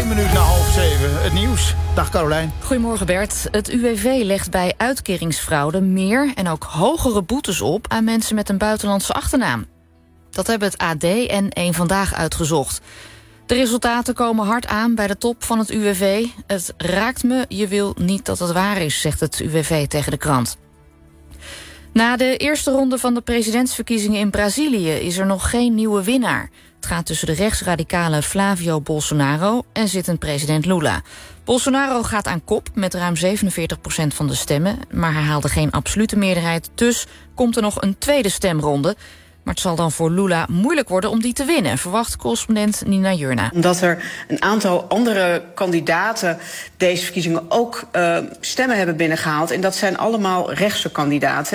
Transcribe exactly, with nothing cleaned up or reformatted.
Eén minuut na half zeven, het nieuws. Dag Carolijn. Goedemorgen Bert. Het U W V legt bij uitkeringsfraude meer en ook hogere boetes op aan mensen met een buitenlandse achternaam. Dat hebben het A D en Eén Vandaag uitgezocht. De resultaten komen hard aan bij de top van het U W V. Het raakt me, je wil niet dat het waar is, zegt het U W V tegen de krant. Na de eerste ronde van de presidentsverkiezingen in Brazilië is er nog geen nieuwe winnaar. Het gaat tussen de rechtsradicale Flavio Bolsonaro en zittend president Lula. Bolsonaro gaat aan kop met ruim zevenenveertig procent van de stemmen, maar hij haalde geen absolute meerderheid. Dus komt er nog een tweede stemronde. Maar het zal dan voor Lula moeilijk worden om die te winnen, verwacht correspondent Nina Jurna. Omdat er een aantal andere kandidaten deze verkiezingen ook uh, stemmen hebben binnengehaald. En dat zijn allemaal rechtse kandidaten.